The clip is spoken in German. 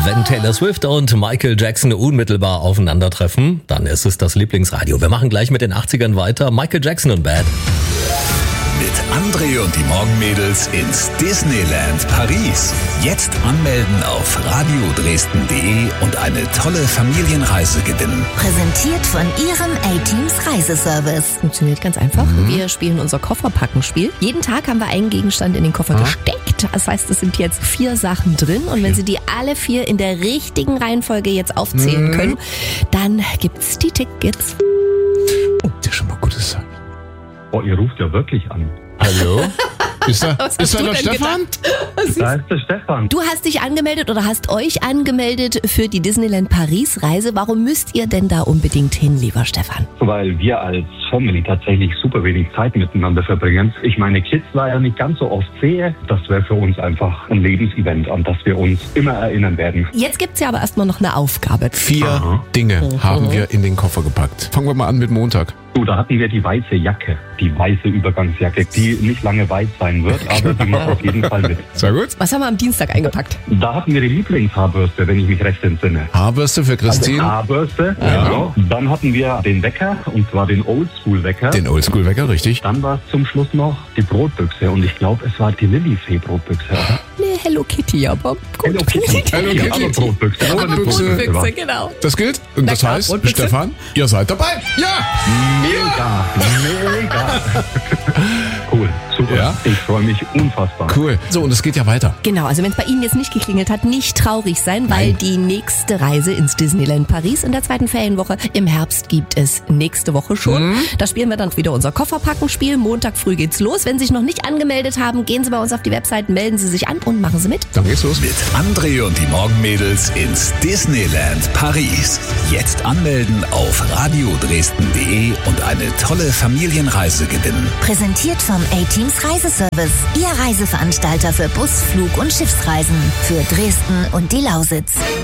Wenn Taylor Swift und Michael Jackson unmittelbar aufeinandertreffen, dann ist es das Lieblingsradio. Wir machen gleich mit den 80ern weiter. Michael Jackson und Bad. Mit André und die Morgenmädels ins Disneyland Paris. Jetzt anmelden auf radiodresden.de und eine tolle Familienreise gewinnen. Präsentiert von Ihrem A-Teams Reiseservice. Funktioniert ganz einfach. Wir spielen unser Kofferpackenspiel. Jeden Tag haben wir einen Gegenstand in den Koffer gesteckt. Das heißt, es sind jetzt 4 Sachen drin. Und wenn Sie die alle 4 in der richtigen Reihenfolge jetzt aufzählen können, dann gibt's die Tickets. Oh, das ist schon mal gutes Zeichen. Oh, ihr ruft ja wirklich an. Hallo? Ist da der Stefan? Da ist der Stefan. Du hast dich angemeldet oder hast euch angemeldet für die Disneyland Paris Reise. Warum müsst ihr denn da unbedingt hin, lieber Stefan? Weil wir als Family tatsächlich super wenig Zeit miteinander verbringen. Ich meine Kids leider nicht ganz so oft sehe. Das wäre für uns einfach ein Lebensevent, an das wir uns immer erinnern werden. Jetzt gibt's ja aber erstmal noch eine Aufgabe. 4 Dinge haben wir in den Koffer gepackt. Fangen wir mal an mit Montag. So, da hatten wir die weiße Jacke, die weiße Übergangsjacke, die nicht lange weiß sein wird, aber die macht auf jeden Fall mit. Sehr gut. Was haben wir am Dienstag eingepackt? Da hatten wir die Lieblingshaarbürste, wenn ich mich recht entsinne. Haarbürste für Christine. Haarbürste, genau. Dann hatten wir den Wecker, und zwar den Oldschool-Wecker. Den Oldschool-Wecker, richtig. Dann war es zum Schluss noch die Brotbüchse, und ich glaube, es war die Lillifee-Brotbüchse. Nee, Hello Kitty, aber gut. Hello Kitty. Hello Kitty. Aber Brotbüchse. Aber eine Brotbüchse, genau. Das gilt. Und das klar, heißt, Brotbüchse. Stefan, ihr seid dabei. Ja! Mega. Cool, super. Ja? Ich freue mich unfassbar. Cool. So, und es geht ja weiter. Genau, also wenn es bei Ihnen jetzt nicht geklingelt hat, nicht traurig sein, weil die nächste Reise ins Disneyland Paris in der 2. Ferienwoche im Herbst gibt es nächste Woche schon. Da spielen wir dann wieder unser Kofferpackenspiel. Montag früh geht's los. Wenn Sie sich noch nicht angemeldet haben, gehen Sie bei uns auf die Website, melden Sie sich an und machen Sie mit. Dann geht's los. Mit André und die Morgenmädels ins Disneyland Paris. Jetzt anmelden auf radiodresden.de und eine tolle Familienreise gewinnen. Präsentiert vom A-Teams Reiseservice. Ihr Reiseveranstalter für Bus-, Flug- und Schiffsreisen. Für Dresden und die Lausitz.